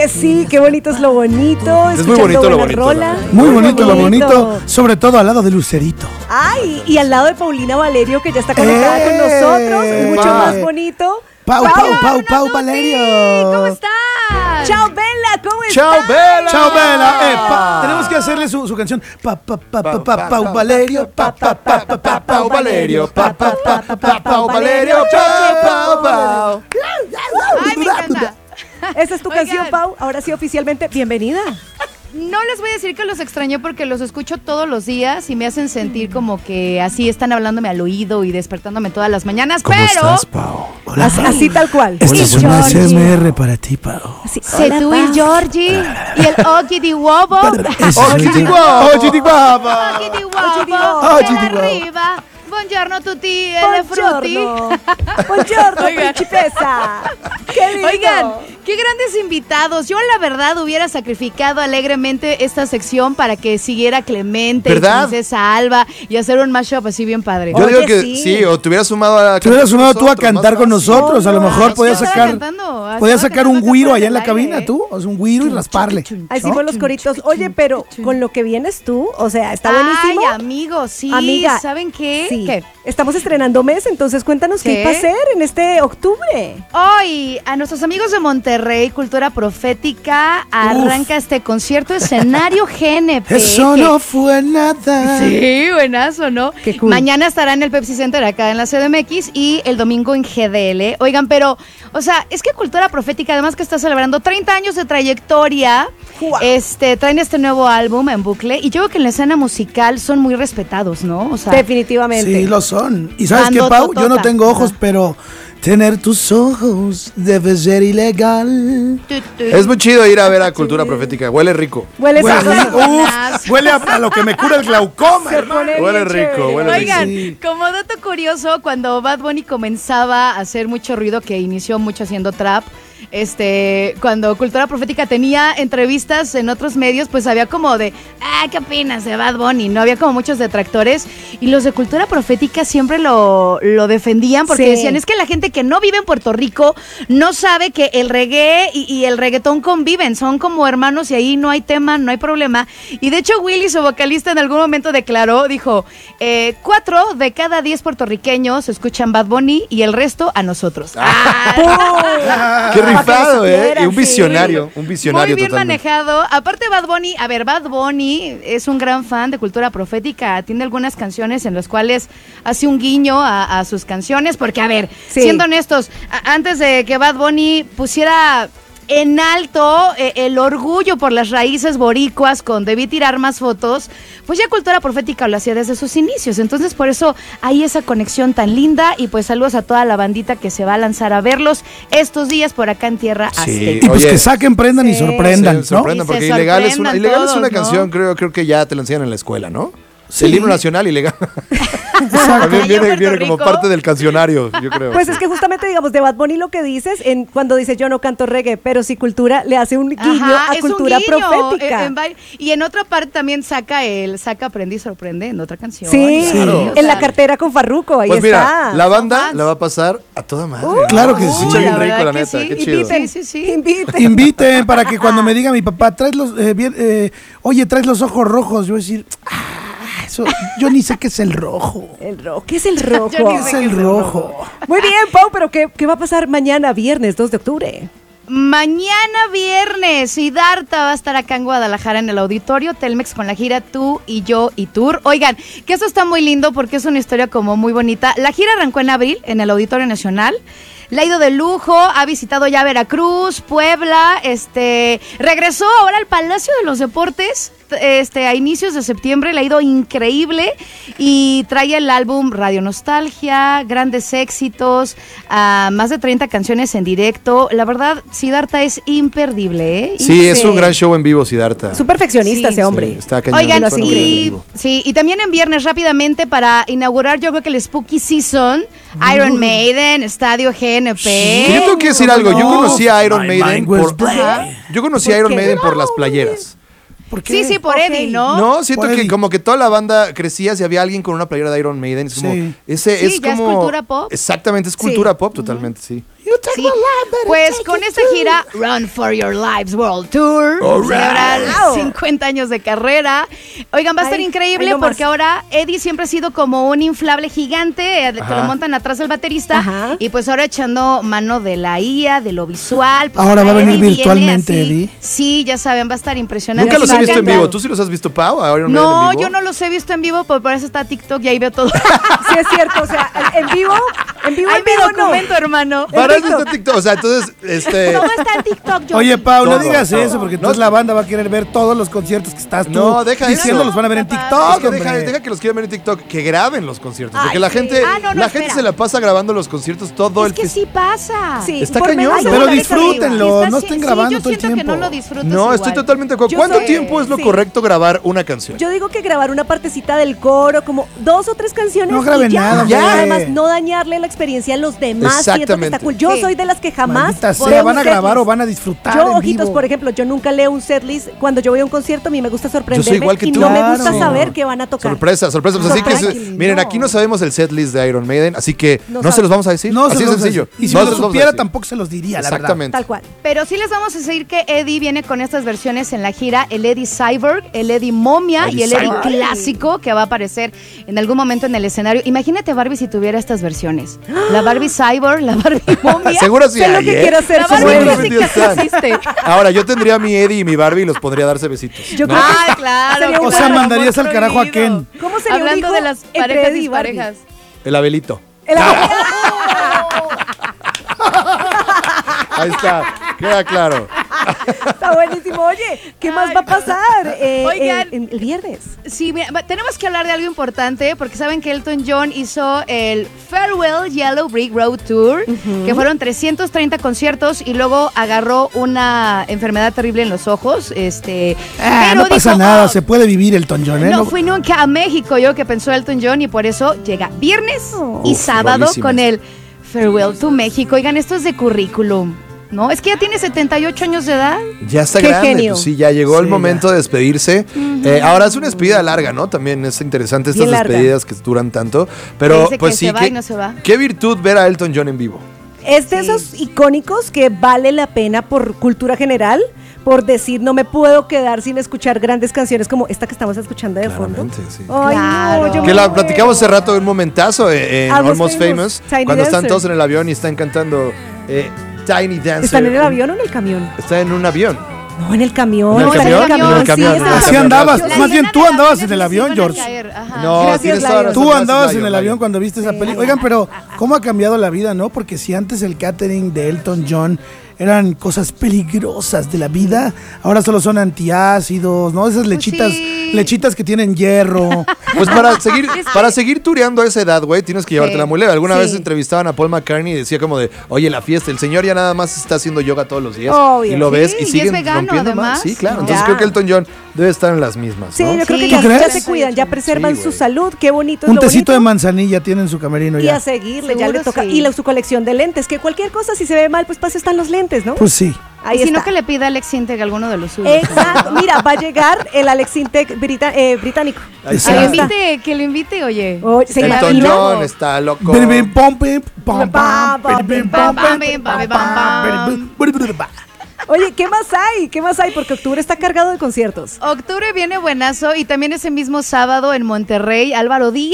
que sí, qué bonito es lo bonito. Es muy bonito lo bonito. Muy bonito lo bonito, sobre todo al lado de Lucerito. Ay, y al lado de Paulina Valerio, que ya está conectada con nosotros. Mucho más bonito. Pau, Valerio. ¿Cómo estás? Chao, Bella, ¿cómo estás? Chao, Bella. Chao, Bella. Tenemos que hacerle su canción. Pau Valerio. Pau Valerio. Pau Valerio. Pau. Ay, me encanta. Esa es tu canción, Pau. Ahora sí, oficialmente, bienvenida. No les voy a decir que los extrañé porque los escucho todos los días y me hacen sentir como que así están hablándome al oído y despertándome todas las mañanas. ¿Cómo pero estás, Pau? Hola, Pau. Así tal cual. Esta es una ASMR para ti, Pau. sé tú y Georgie y el Oki di Wobo. Oji di guava. Oki di Wobo. Arriba. Buongiorno tutti e le frutti. Buongiorno, principesa. Qué lindo. Oigan, qué grandes invitados. Yo la verdad hubiera sacrificado alegremente esta sección para que siguiera Clemente, ¿verdad? y Princesa Alba y hacer un mashup así bien padre. Yo digo Oye, que sí. sí, o te hubieras sumado a Te hubieras sumado tú a cantar con más nosotros. A lo mejor Yo podías estaba sacar cantando un güiro fuera allá en la del cabina, aire, tú. O sea, un güiro y rasparle. Ahí sí ¿no? con los coritos. Oye, pero con lo que vienes tú, o sea, está buenísimo. Ay, amigo, sí. Amiga, ¿saben qué? Sí. ¿Qué? Estamos estrenando mes, entonces cuéntanos qué va a hacer en este octubre. Hoy, a nuestros amigos de Monterrey, Cultura Profética, arranca este concierto escenario GNP. Eso no fue nada. Sí, buenazo, ¿no? Qué cool. Mañana estará en el Pepsi Center acá en la CDMX y el domingo en GDL. Oigan, pero, o sea, es que Cultura Profética, además que está celebrando 30 años de trayectoria, Wow. traen este nuevo álbum en bucle y yo creo que en la escena musical son muy respetados, ¿no? O sea, Definitivamente. Sí, lo son. ¿Y sabes qué, Bando Pau? Yo no totota. tengo ojos, pero tener tus ojos debe ser ilegal. Es muy chido ir a ver a Cultura Profética. Huele rico. Huele Huele, sabroso. huele a lo que me cura el glaucoma, Se hermano. pone Huele bien rico, chévere. huele rico. Oigan, Sí. como dato curioso, cuando Bad Bunny comenzaba a hacer mucho ruido, que inició mucho haciendo trap, cuando Cultura Profética tenía entrevistas en otros medios, pues había como de, ¿qué opinas de Bad Bunny? No había como muchos detractores y los de Cultura Profética siempre lo defendían porque Sí. decían, es que la gente que no vive en Puerto Rico no sabe que el reggae y el reggaetón conviven, son como hermanos y ahí no hay tema, no hay problema. Y de hecho Willy, su vocalista, en algún momento declaró, dijo, 4 de cada 10 puertorriqueños escuchan Bad Bunny y el resto a nosotros. Qué Para que rifado, lo supieran, Y un sí. visionario, Muy bien totalmente. manejado. Aparte Bad Bunny es un gran fan de Cultura Profética. Tiene algunas canciones en las cuales hace un guiño a sus canciones. Porque, a ver, Sí. siendo honestos, antes de que Bad Bunny pusiera en alto el orgullo por las raíces boricuas con Debí tirar más fotos, pues ya Cultura Profética lo hacía desde sus inicios. Entonces por eso hay esa conexión tan linda y pues saludos a toda la bandita que se va a lanzar a verlos estos días por acá en Tierra Sí. Azteca. Y pues Oye, que saquen, prendan y sí. sorprendan, Se ¿no? sorprendan, Y se porque ilegal es una sorprendan todos, canción, ¿no? creo que ya te la enseñan en la escuela, ¿no? Sí. El himno nacional ilegal. También Allá en viene Puerto como Rico. parte del cancionario, yo creo. Pues es que justamente, digamos, de Bad Bunny lo que dices, cuando dice yo no canto reggae, pero si Cultura le hace un guiño Ajá, a es un Cultura guiño, Profética. y en otra parte también saca Aprendí y Sorprende en otra canción. Sí, Claro. en la cartera con Farruko, ahí Pues está. mira, la banda fans. la va a pasar a toda madre. Claro que sí. Escucha bien La rico, verdad la que neta, sí. qué chido. Inviten, Sí. inviten. Inviten para que cuando me diga mi papá, traes oye, traes los ojos rojos, yo voy a decir, eso, yo ni sé qué es el rojo. El rojo. ¿Qué es el rojo? Yo ni ¿Qué sé es qué el rojo? Muy bien, Pau, pero ¿qué va a pasar mañana, viernes 2 de octubre? Mañana viernes, Siddhartha va a estar acá en Guadalajara en el auditorio Telmex con la gira Tú y Yo y Tour. Oigan, que eso está muy lindo porque es una historia como muy bonita. La gira arrancó en abril en el Auditorio Nacional. Le ha ido de lujo, ha visitado ya Veracruz, Puebla, regresó ahora al Palacio de los Deportes, a inicios de septiembre, le ha ido increíble y trae el álbum Radio Nostalgia, grandes éxitos, más de 30 canciones en directo. La verdad, Siddhartha es imperdible, ¿eh? Sí, es un gran show en vivo, Siddhartha. Es un perfeccionista Sí. ese hombre. Sí, está cañón. Oigan, Lo hace increíble. y también en viernes rápidamente para inaugurar yo creo que el Spooky Season, Iron Maiden, Estadio GNP. Que yo tengo que decir algo, yo conocí a Iron My Maiden mind was por, blank. yo conocí a ¿Por Iron qué? Maiden por las playeras. ¿Por qué? Sí, por Ok. Eddie, ¿no? No, siento Por que Eddie. como que toda la banda crecía si había alguien con una playera de Iron Maiden. Es como, Sí. ese Sí, es ya es como cultura pop. Exactamente, es Sí. cultura pop totalmente, sí. Sí. Pues con esta gira, Run for Your Lives World Tour, celebrar 50 años de carrera. Oigan, va a estar increíble porque ahora Eddie siempre ha sido como un inflable gigante, te lo montan atrás del baterista, y pues ahora echando mano de la IA, de lo visual. Pues ahora va a venir Eddie virtualmente, viene así. Eddie. Sí, ya saben, va a estar impresionante. Nunca los he visto en encantado. vivo. ¿Tú sí los has visto, Pau? No, yo no los he visto en vivo, pero por eso está TikTok y ahí veo todo. Sí, es cierto, o sea, en vivo Ahí me documento, hermano. Para eso está TikTok. O sea, entonces, ¿Cómo está en TikTok? Yo Oye, Pau, no Todo, digas todo. eso, porque entonces la banda va a querer ver todos los conciertos que estás tú No, deja diciendo, eso. los van a ver en Papá. TikTok, Es que hombre. deja que los quieran ver en TikTok, que graben los conciertos. Porque Ay, la sí. gente, No, la gente espera. se la pasa grabando los conciertos todo Es el que fes- sí pasa. Sí, Está por cañón, menos ¿no? de Pero $1 disfrútenlo, arriba. no estén grabando yo todo el siento que tiempo. no lo disfrutas No, igual. estoy totalmente de acuerdo. Yo ¿Cuánto soy- tiempo es lo sí. correcto grabar una canción? Yo digo que grabar una partecita del coro, como 2 o 3 canciones. No graben y ya. nada, ya. hombre. Además, no dañarle la experiencia a los demás. Siento que Exactamente. está cool. Yo Sí. soy de las que jamás. Maldita veo sea, un van a grabar setlist. o van a disfrutar Yo, en ojitos, vivo. por ejemplo, yo nunca leo un setlist. Cuando yo voy a un concierto, a mí me gusta sorprenderme. igual que y tú. no me gusta Claro. saber qué van a tocar. Sorpresa. Pues así que, Sorpresa. miren, aquí no sabemos el setlist de Iron Maiden, así que No no se sabe. los vamos a decir. No, así se es los sencillo. hace. Y si No no se lo los vamos a supiera, decir. tampoco se los diría, la verdad. Exactamente. Tal cual. Pero sí les vamos a decir que Eddie viene con estas versiones en la gira, el Eddie Cyborg, el Eddie Momia Eddie y el Eddie Cyborg. clásico que va a aparecer en algún momento en el escenario. Imagínate Barbie si tuviera estas versiones. La Barbie Cyborg, la Barbie Momia. Seguro sí Sé lo hay, que ¿eh? quiero hacer La como Barbie Eddie. Seguro clásica sí sí existe. Ahora, yo tendría mi Eddie y mi Barbie y los pondría a darse besitos. Yo ¿no? creo que Ah, claro. Sería un O sea, amor mandarías al carajo a prohibido. Ken. ¿Cómo sería un Hablando hijo de las entre parejas Eddie y Barbie? disparejas. El Abelito. El amor- Ahí está. Queda claro. Está buenísimo. Oye, ¿qué más va a pasar Oigan. el viernes? Sí, mira, tenemos que hablar de algo importante porque saben que Elton John hizo el Farewell Yellow Brick Road Tour, que fueron 330 conciertos y luego agarró una enfermedad terrible en los ojos. Pero No pasa dijo, nada, "Oh, se puede vivir Elton John, ¿eh? no fui nunca a México, yo que pensó Elton John, y por eso llega viernes y Uf, sábado rolísimas. con el Farewell to México. Oigan, esto es de currículum, ¿no? Es que ya tiene 78 años de edad. Ya está Qué grande, genio. pues sí, ya llegó el Sí, momento de despedirse. Ahora es una despedida larga, ¿no? También es interesante estas Bien larga. despedidas que duran tanto. Que Pero dice que pues se sí, va y no se va. qué virtud ver a Elton John en vivo. Es de esos icónicos que vale la pena por cultura general, por decir, no me puedo quedar sin escuchar grandes canciones como esta que estamos escuchando de fondo. Claramente, sí. Ay, Claro. no, yo Que me la muero. platicamos hace rato de un momentazo en Almost Almost Famous, Famous, Tiny cuando están Dancer. todos en el avión y están cantando Tiny Dancer. ¿Están en el avión o en el camión? Está en un avión. No, en el camión. ¿En el están camión? En el En el camión, sí, en el están- Así camión. andabas, Gracias. más bien La tú llena de andabas aviones en el sí avión, van a George. caer, ajá. No, Gracias, tienes toda la Lion. razón. Tú Gracias, andabas en Lion, el Lion. avión cuando viste esa película. Oigan, pero ¿cómo ha cambiado la vida, no? Porque si antes el catering de Elton John eran cosas peligrosas de la vida, ahora solo son antiácidos, ¿no? Esas lechitas, sí. lechitas que tienen hierro. Pues para seguir tureando a esa edad, güey, tienes que llevártela Sí. muy leve. Alguna Sí. vez entrevistaban a Paul McCartney y decía como de, oye, la fiesta, el señor ya nada más está haciendo yoga todos los días. Obvio. Y lo ves Sí, y y es siguen vegano, rompiendo más. además. Sí, claro. Ya. Entonces creo que Elton John debe estar en las mismas, Sí, ¿no? yo creo que Sí. ya, ¿Tú ya crees? se cuidan, ya preservan Sí, su güey. salud. Qué bonito es Un lo tecito de bonito. manzanilla tiene en su camerino Y ya. a seguirle, ya Seguro le toca. sí. Y su colección de lentes, que cualquier cosa, si se ve mal, pues para eso están los lentes, ¿no? Pues sí. Ahí Y si está. no, que le pida a Alex Integ alguno de los suyos. Exacto. Mira, va a llegar el Alex Intec británico. Ahí está. Que lo está. invite, que lo invite, oye. Oye, ¿se Elton imagina? John está loco. Bim, bim, pom, pim, pom, Pam, pam, bim, pam, pom, pam, pim, pam, pam, pam, pam. pam. Oye, ¿qué más hay? ¿Qué más hay? Porque octubre está cargado de conciertos. Octubre viene buenazo y también ese mismo sábado en Monterrey, Álvaro Díaz